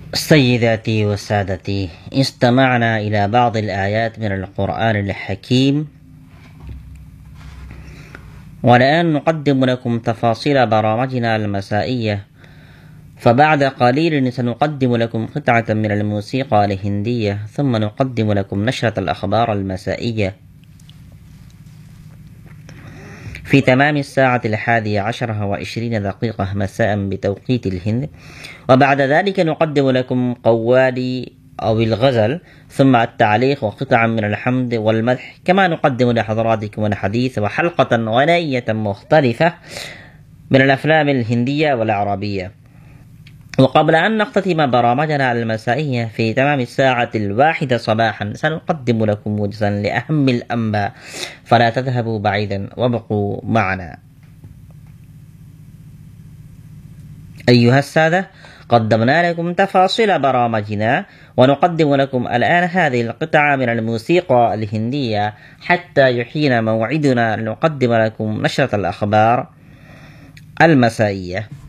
سيداتي وسادتي، استمعنا إلى بعض الآيات من القرآن الحكيم، والآن نقدم لكم تفاصيل برامجنا المسائية. فبعد قليل سنقدم لكم قطعة من الموسيقى الهندية، ثم نقدم لكم نشرة الأخبار المسائية في تمام الساعة 11:20 مساء بتوقيت الهند، وبعد ذلك نقدم لكم قوالي أو الغزل، ثم التعليق وقطعا من الحمد والمدح، كما نقدم لحضراتكم الحديث وحلقة غنائية مختلفة من الأفلام الهندية والعربية. وقبل أن نختتم برامجنا المسائية في تمام الساعة 1 صباحا، سنقدم لكم موجزا لأهم الأنباء، فلا تذهبوا بعيدا وابقوا معنا. أيها السادة، قدمنا لكم تفاصيل برامجنا، ونقدم لكم الآن هذه القطعة من الموسيقى الهندية حتى يحين موعدنا لنقدم لكم نشرة الأخبار المسائية.